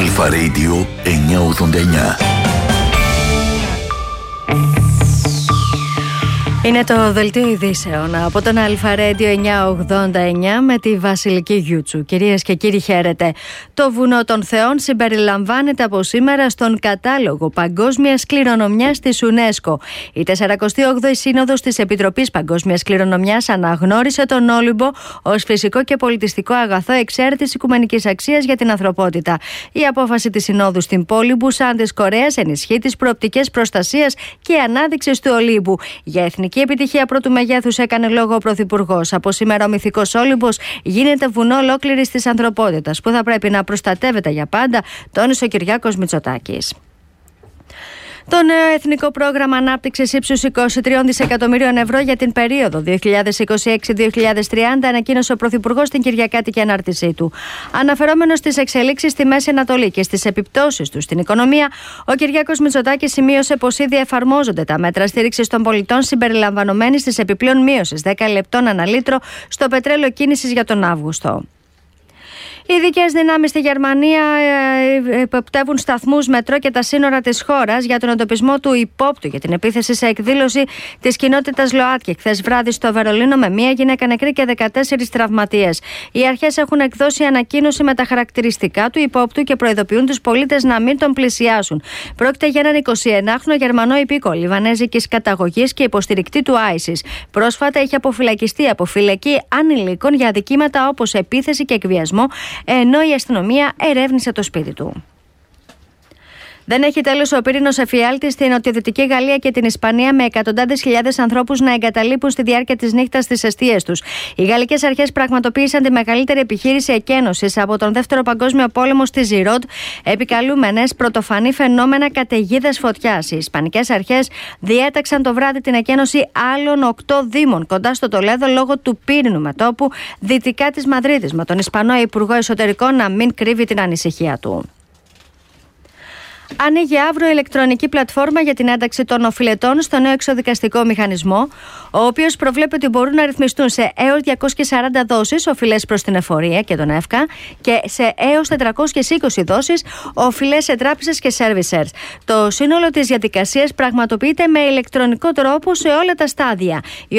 Αλφα Radio 989. Είναι το δελτίο ειδήσεων από τον Αλφα Radio 989 με τη Βασιλική Γιούτσου. Κυρίες και κύριοι, χαίρετε. Το Βουνό των Θεών συμπεριλαμβάνεται από σήμερα στον κατάλογο Παγκόσμιας Κληρονομιάς της UNESCO. Η 48η Σύνοδος της Επιτροπής Παγκόσμιας Κληρονομιάς αναγνώρισε τον Όλυμπο ως φυσικό και πολιτιστικό αγαθό εξαίρετης οικουμενικής αξίας για την ανθρωπότητα. Η απόφαση της Συνόδου στην πόλη Μπουσάν της Κορέας ενισχύει τις προοπτικές προστασίας και ανάδειξης του Ολύμπου. Για εθνική επιτυχία πρώτου μεγέθους έκανε λόγο ο Πρωθυπουργός. Από σήμερα ο μυθικός Όλυμπος γίνεται βουνό ολόκληρης της ανθρωπότητας που θα πρέπει να προστατεύεται για πάντα, τόνισε ο Κυριάκος Μητσοτάκης. Το νέο Εθνικό Πρόγραμμα Ανάπτυξης ύψους 23 δισεκατομμυρίων ευρώ για την περίοδο 2026-2030 ανακοίνωσε ο Πρωθυπουργός την Κυριακάτικη ανάρτησή του. Αναφερόμενος στις εξελίξεις στη Μέση Ανατολή και στις επιπτώσεις του στην οικονομία, ο Κυριάκος Μητσοτάκης σημείωσε πως ήδη εφαρμόζονται τα μέτρα στήριξης των πολιτών συμπεριλαμβανομένης της επιπλέον μείωσης 10 λεπτών ανά λίτρο στο πετρέλαιο κίνησης για τον Αύγουστο. Οι ειδικές δυνάμεις στη Γερμανία υποπτεύουν σταθμούς μετρό και τα σύνορα της χώρας για τον εντοπισμό του υπόπτου για την επίθεση σε εκδήλωση της κοινότητας ΛΟΑΤΚΙ χθες βράδυ στο Βερολίνο με μία γυναίκα νεκρή και 14 τραυματίες. Οι αρχές έχουν εκδώσει ανακοίνωση με τα χαρακτηριστικά του υπόπτου και προειδοποιούν τους πολίτες να μην τον πλησιάσουν. Πρόκειται για έναν 21χρονο Γερμανό υπήκο λιβανέζικης καταγωγής και υποστηρικτή του ISIS. Πρόσφατα είχε αποφυλακιστεί από φυλακή ανηλίκων για αδικήματα όπως επίθεση και εκβιασμό, ενώ η αστυνομία ερεύνησε το σπίτι του. Δεν έχει τέλος ο πύρινος εφιάλτης στην νοτιοδυτική Γαλλία και την Ισπανία, με εκατοντάδες χιλιάδες ανθρώπους να εγκαταλείπουν στη διάρκεια της νύχτας τις εστίες τους. Οι γαλλικές αρχές πραγματοποίησαν τη μεγαλύτερη επιχείρηση εκένωσης από τον Δεύτερο Παγκόσμιο Πόλεμο στη Ζιρόντ, επικαλούμενες πρωτοφανή φαινόμενα καταιγίδας φωτιάς. Οι ισπανικές αρχές διέταξαν το βράδυ την εκένωση άλλων 8 δήμων κοντά στο Τολέδο λόγω του πύρινου μετώπου δυτικά της Μαδρίτης, με τον Ισπανό Υπουργό Εσωτερικών να μην κρύβει την ανησυχία του. Ανοίγει αύριο ηλεκτρονική πλατφόρμα για την ένταξη των οφειλετών στο νέο εξοδικαστικό μηχανισμό, ο οποίος προβλέπει ότι μπορούν να ρυθμιστούν σε έως 240 δόσεις οφειλές προς την εφορία και τον ΕΦΚΑ και σε έως 420 δόσεις οφειλές σε τράπεζες και servicers. Το σύνολο της διαδικασίας πραγματοποιείται με ηλεκτρονικό τρόπο σε όλα τα στάδια.